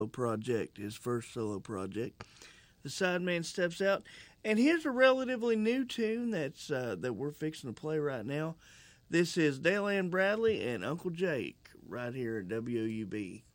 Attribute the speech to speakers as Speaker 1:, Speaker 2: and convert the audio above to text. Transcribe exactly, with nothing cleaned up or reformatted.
Speaker 1: project, his first solo project. The sideman steps out, and here's a relatively new tune that's uh, that we're fixing to play right now. This is Dale Ann Bradley and Uncle Jake right here at W O U B.